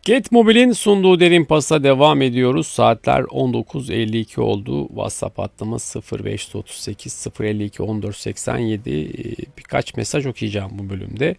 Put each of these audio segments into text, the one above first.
Getmobil'in sunduğu derin pasa devam ediyoruz. Saatler 19.52 oldu. WhatsApp hattımız 0538 052 1487. Birkaç mesaj okuyacağım bu bölümde.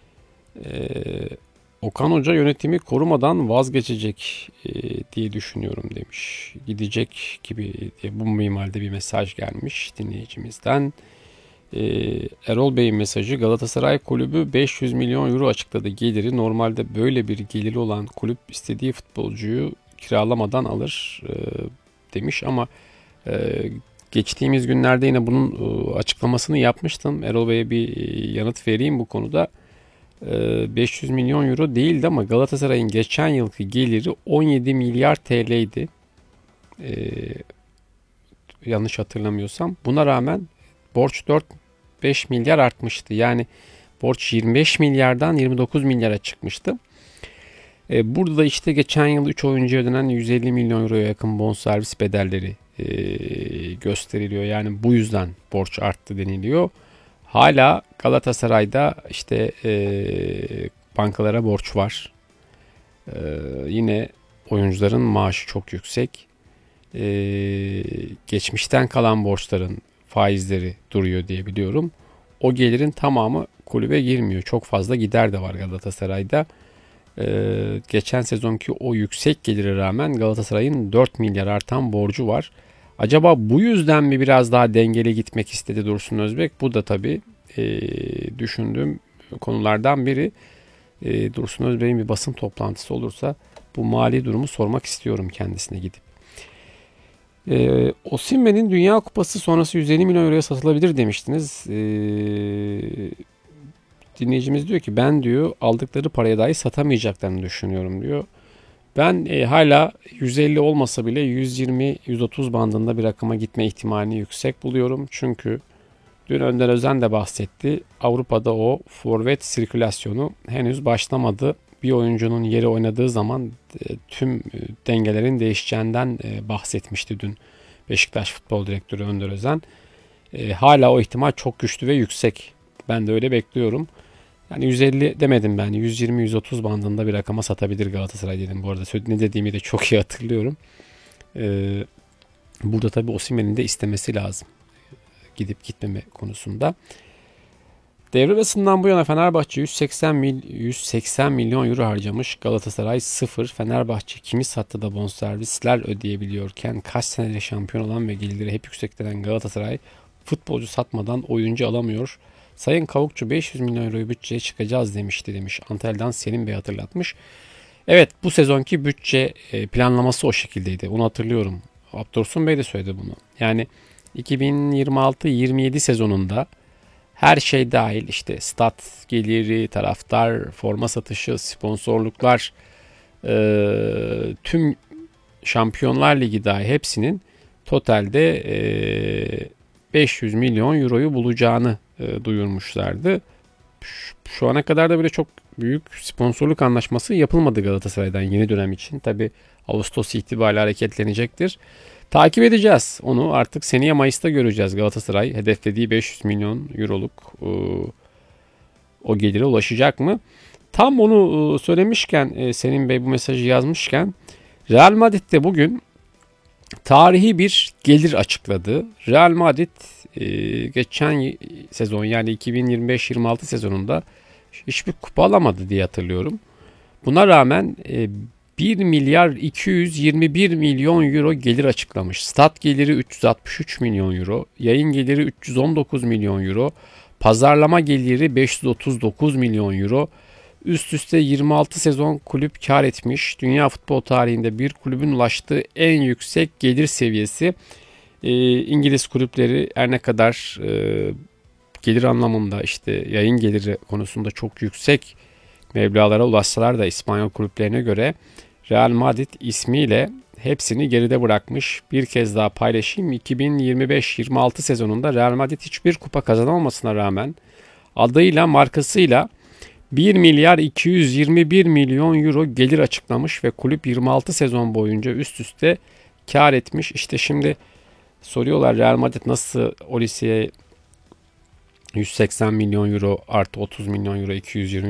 Okan Hoca yönetimi korumadan vazgeçecek diye düşünüyorum demiş. Gidecek gibi diye bu minvalde bir mesaj gelmiş dinleyicimizden. Erol Bey'in mesajı: Galatasaray kulübü 500 milyon euro açıkladı geliri. Normalde böyle bir geliri olan kulüp istediği futbolcuyu kiralamadan alır demiş ama geçtiğimiz günlerde yine bunun açıklamasını yapmıştım. Erol Bey'e bir yanıt vereyim bu konuda. 500 milyon euro değildi ama Galatasaray'ın geçen yılki geliri 17 milyar TL'ydi. Yanlış hatırlamıyorsam. Buna rağmen borç 4-5 milyar artmıştı. Yani borç 25 milyardan 29 milyara çıkmıştı. Burada da işte geçen yıl 3 oyuncuya ödenen 150 milyon euroya yakın bonservis bedelleri gösteriliyor. Yani bu yüzden borç arttı deniliyor. Hala Galatasaray'da işte bankalara borç var. Yine oyuncuların maaşı çok yüksek. Geçmişten kalan borçların faizleri duruyor diye biliyorum. O gelirin tamamı kulübe girmiyor. Çok fazla gider de var Galatasaray'da. Geçen sezonki o yüksek gelire rağmen Galatasaray'ın 4 milyar artan borcu var. Acaba bu yüzden mi biraz daha dengeli gitmek istedi Dursun Özbek? Bu da tabii düşündüğüm konulardan biri. Dursun Özbek'in bir basın toplantısı olursa bu mali durumu sormak istiyorum kendisine gidip. Osimhen'in Dünya Kupası sonrası 150 milyon euroya satılabilir demiştiniz. Dinleyicimiz diyor ki ben diyor aldıkları paraya dahi satamayacaklarını düşünüyorum diyor. Ben hala 150 olmasa bile 120-130 bandında bir rakama gitme ihtimalini yüksek buluyorum. Çünkü dün Önder Özen de bahsetti. Avrupa'da o forvet sirkülasyonu henüz başlamadı. Bir oyuncunun yeri oynadığı zaman tüm dengelerin değişeceğinden bahsetmişti dün Beşiktaş Futbol Direktörü Önder Özen. Hala o ihtimal çok güçlü ve yüksek. Ben de öyle bekliyorum. Yani 150 demedim ben. 120-130 bandında bir rakama satabilir Galatasaray dedim. Bu arada ne dediğimi de çok iyi hatırlıyorum. Burada tabii Osimhen'in de istemesi lazım. Gidip gitmeme konusunda. Devre arasından bu yana Fenerbahçe 180 milyon euro harcamış. Galatasaray 0. Fenerbahçe kimi sattı da bonservisler ödeyebiliyorken kaç senedir şampiyon olan ve gelirleri hep yükseklenen Galatasaray futbolcu satmadan oyuncu alamıyor. Sayın Kavukçu 500 milyon euroyu bütçeye çıkacağız demiş. Antalya'dan Selim Bey hatırlatmış. Evet, bu sezonki bütçe planlaması o şekildeydi. Onu hatırlıyorum. Abdursun Bey de söyledi bunu. Yani 2026-27 sezonunda her şey dahil işte stat geliri, taraftar, forma satışı, sponsorluklar, tüm Şampiyonlar Ligi dahil hepsinin totalde 500 milyon euroyu bulacağını duyurmuşlardı. Şu ana kadar da böyle çok büyük sponsorluk anlaşması yapılmadı Galatasaray'dan yeni dönem için. Tabi Ağustos itibariyle hareketlenecektir. Takip edeceğiz. Onu artık seneye Mayıs'ta göreceğiz. Galatasaray hedeflediği 500 milyon euroluk o gelire ulaşacak mı? Tam onu söylemişken Selim Bey bu mesajı yazmışken Real Madrid'de bugün tarihi bir gelir açıkladı. Real Madrid geçen sezon yani 2025-26 sezonunda hiçbir kupa alamadı diye hatırlıyorum. Buna rağmen 1 milyar 221 milyon euro gelir açıklamış. Stat geliri 363 milyon euro, yayın geliri 319 milyon euro, pazarlama geliri 539 milyon euro. Üst üste 26 sezon kulüp kar etmiş. Dünya futbol tarihinde bir kulübün ulaştığı en yüksek gelir seviyesi. İngiliz kulüpleri her ne kadar gelir anlamında işte yayın geliri konusunda çok yüksek meblağlara ulaşsalar da İspanyol kulüplerine göre Real Madrid ismiyle hepsini geride bırakmış. Bir kez daha paylaşayım. 2025-26 sezonunda Real Madrid hiçbir kupa kazanamamasına rağmen adıyla markasıyla 1 milyar 221 milyon euro gelir açıklamış ve kulüp 26 sezon boyunca üst üste kar etmiş. İşte şimdi soruyorlar Real Madrid nasıl o liseye 180 milyon euro artı 30 milyon euro 220